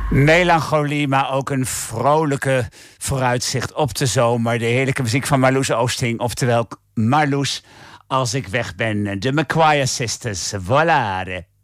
Melancholie, maar ook een vrolijke vooruitzicht op de zomer. De heerlijke muziek van Marloes Oosting, oftewel Marloes, als ik weg ben. De McQuire Sisters, voilà.